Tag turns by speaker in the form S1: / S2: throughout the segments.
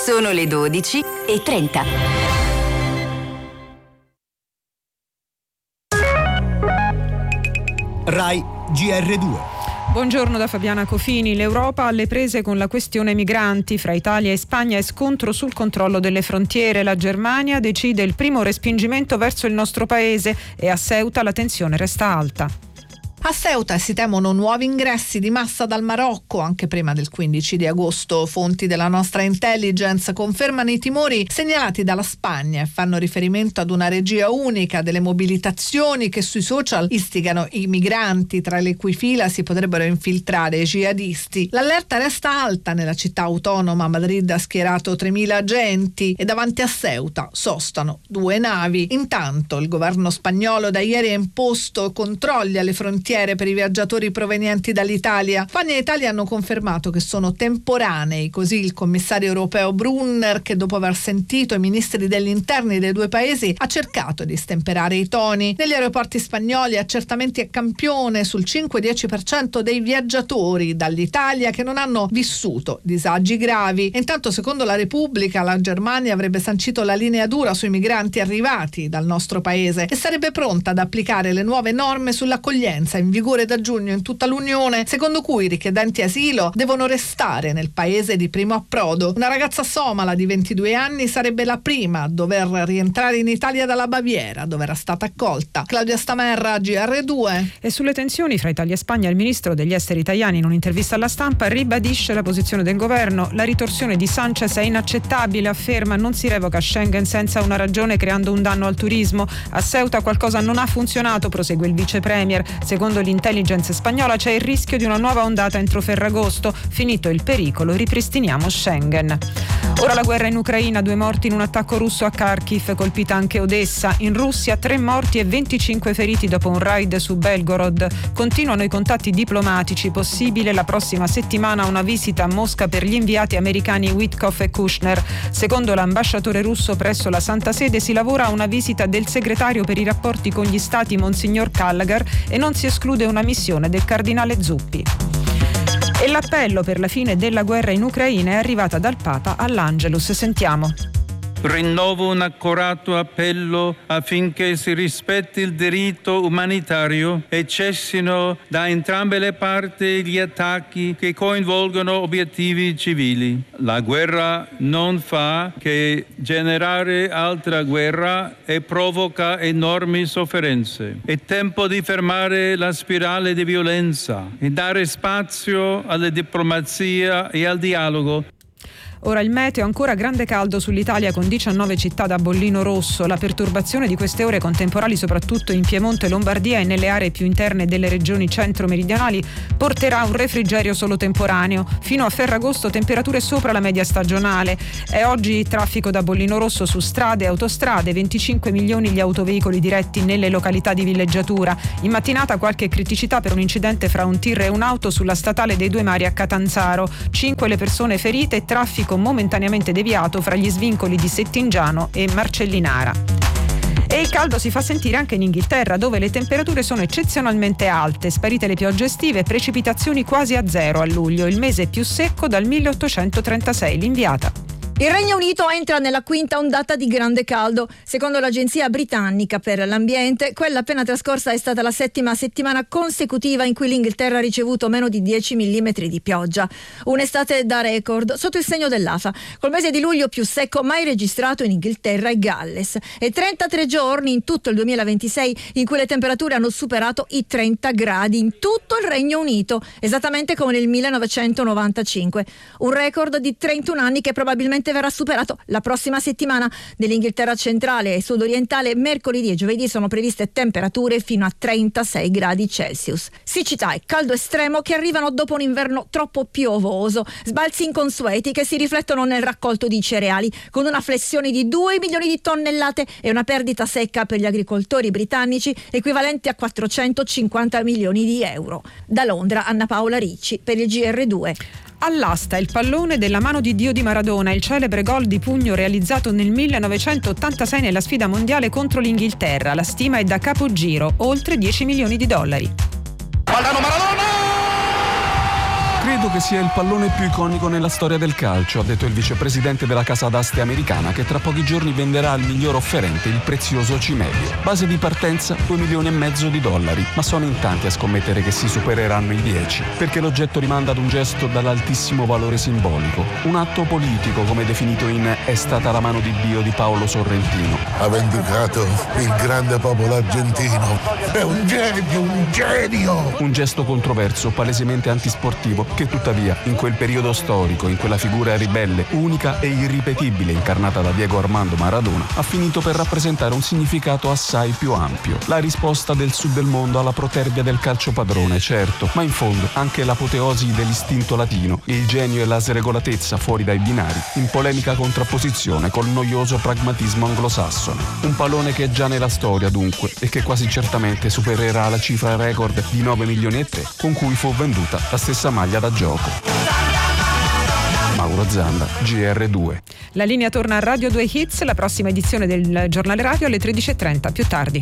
S1: Sono le 12:30.
S2: Rai GR2.
S3: Buongiorno da Fabiana Cofini. L'Europa alle prese con la questione migranti. Fra Italia e Spagna è scontro sul controllo delle frontiere. La Germania decide il primo respingimento verso il nostro paese e a Ceuta la tensione resta alta.
S4: A Ceuta si temono nuovi ingressi di massa dal Marocco anche prima del 15 di agosto. Fonti della nostra intelligence confermano i timori segnalati dalla Spagna e fanno riferimento ad una regia unica delle mobilitazioni che sui social istigano i migranti, tra le cui fila si potrebbero infiltrare i jihadisti. L'allerta resta alta nella città autonoma. Madrid ha schierato 3.000 agenti e davanti a Ceuta sostano 2 navi. Intanto il governo spagnolo da ieri ha imposto controlli alle frontiere per i viaggiatori provenienti dall'Italia. Spagna e Italia hanno confermato che sono temporanei, così il commissario europeo Brunner, che dopo aver sentito i ministri degli interni dei 2 paesi ha cercato di stemperare i toni. Negli aeroporti spagnoli accertamenti a campione sul 5-10% dei viaggiatori dall'Italia che non hanno vissuto disagi gravi. Intanto, secondo la Repubblica, la Germania avrebbe sancito la linea dura sui migranti arrivati dal nostro paese e sarebbe pronta ad applicare le nuove norme sull'accoglienza in vigore da giugno in tutta l'Unione, secondo cui i richiedenti asilo devono restare nel paese di primo approdo. Una ragazza somala di 22 anni sarebbe la prima a dover rientrare in Italia dalla Baviera, dove era stata accolta. Claudia Stamerra, GR2.
S3: E sulle tensioni fra Italia e Spagna, il ministro degli esteri italiani in un'intervista alla stampa ribadisce la posizione del governo. La ritorsione di Sanchez è inaccettabile, afferma, non si revoca Schengen senza una ragione creando un danno al turismo. A Ceuta qualcosa non ha funzionato, prosegue il vice premier. Secondo l'intelligence spagnola c'è il rischio di una nuova ondata entro Ferragosto. Finito il pericolo, ripristiniamo Schengen. Ora la guerra in Ucraina, 2 morti in un attacco russo a Kharkiv, colpita anche Odessa. In Russia 3 morti e 25 feriti dopo un raid su Belgorod. Continuano i contatti diplomatici, possibile la prossima settimana una visita a Mosca per gli inviati americani Witkoff e Kushner. Secondo l'ambasciatore russo presso la Santa Sede si lavora a una visita del segretario per i rapporti con gli stati Monsignor Gallagher e non si esclude una missione del cardinale Zuppi. E l'appello per la fine della guerra in Ucraina è arrivata dal Papa all'Angelus. Sentiamo.
S5: Rinnovo un accorato appello affinché si rispetti il diritto umanitario e cessino da entrambe le parti gli attacchi che coinvolgono obiettivi civili. La guerra non fa che generare altra guerra e provoca enormi sofferenze. È tempo di fermare la spirale di violenza e dare spazio alla diplomazia e al dialogo.
S3: Ora il meteo, ancora grande caldo sull'Italia con 19 città da bollino rosso. La perturbazione di queste ore con temporali soprattutto in Piemonte e Lombardia e nelle aree più interne delle regioni centro-meridionali porterà un refrigerio solo temporaneo. Fino a Ferragosto temperature sopra la media stagionale. È oggi traffico da bollino rosso su strade e autostrade, 25 milioni gli autoveicoli diretti nelle località di villeggiatura. In mattinata qualche criticità per un incidente fra un tir e un'auto sulla statale dei 2 Mari a Catanzaro. 5 le persone ferite e traffico momentaneamente deviato fra gli svincoli di Settingiano e Marcellinara. E il caldo si fa sentire anche in Inghilterra, dove le temperature sono eccezionalmente alte, sparite le piogge estive e precipitazioni quasi a zero a luglio, il mese più secco dal 1836. L'inviata.
S6: Il Regno Unito entra nella 5ª ondata di grande caldo. Secondo l'Agenzia britannica per l'ambiente, quella appena trascorsa è stata la 7ª settimana consecutiva in cui l'Inghilterra ha ricevuto meno di 10 mm di pioggia. Un'estate da record sotto il segno dell'afa, col mese di luglio più secco mai registrato in Inghilterra e Galles. E 33 giorni in tutto il 2026 in cui le temperature hanno superato i 30 gradi in tutto il Regno Unito, esattamente come nel 1995. Un record di 31 anni che probabilmente verrà superato la prossima settimana. Nell'Inghilterra centrale e sudorientale mercoledì e giovedì sono previste temperature fino a 36 gradi Celsius. Siccità e caldo estremo che arrivano dopo un inverno troppo piovoso, sbalzi inconsueti che si riflettono nel raccolto di cereali, con una flessione di 2 milioni di tonnellate e una perdita secca per gli agricoltori britannici equivalente a 450 milioni di euro. Da Londra, Anna Paola Ricci per il GR2.
S3: All'asta il pallone della mano di Dio di Maradona, il celebre gol di pugno realizzato nel 1986 nella sfida mondiale contro l'Inghilterra. La stima è da capogiro, oltre $10 milioni.
S7: Maradona! Credo che sia il pallone più iconico nella storia del calcio, ha detto il vicepresidente della casa d'aste americana, che tra pochi giorni venderà al miglior offerente il prezioso cimelio. Base di partenza $2,5 milioni, ma sono in tanti a scommettere che si supereranno i 10, perché l'oggetto rimanda ad un gesto dall'altissimo valore simbolico, un atto politico come definito in È stata la mano di Dio di Paolo Sorrentino.
S8: Ha vendicato il grande popolo argentino. È un genio, un genio!
S7: Un gesto controverso, palesemente antisportivo, che tuttavia, in quel periodo storico, in quella figura ribelle, unica e irripetibile incarnata da Diego Armando Maradona, ha finito per rappresentare un significato assai più ampio. La risposta del sud del mondo alla protervia del calcio padrone, certo, ma in fondo anche l'apoteosi dell'istinto latino, il genio e la sregolatezza fuori dai binari, in polemica contrapposizione col noioso pragmatismo anglosassone. Un pallone che è già nella storia, dunque, e che quasi certamente supererà la cifra record di $9,3 milioni con cui fu venduta la stessa maglia da gioco. Mauro Zanda, GR2.
S3: La linea torna a Radio 2 Hits, la prossima edizione del giornale radio alle 13.30, più tardi.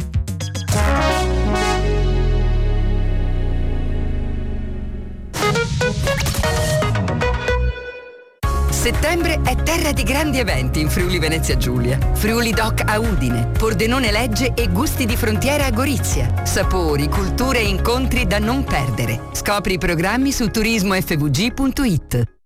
S1: Settembre è terra di grandi eventi in Friuli Venezia Giulia. Friuli Doc a Udine, Pordenone Legge e Gusti di Frontiera a Gorizia. Sapori, culture e incontri da non perdere. Scopri i programmi su turismofvg.it.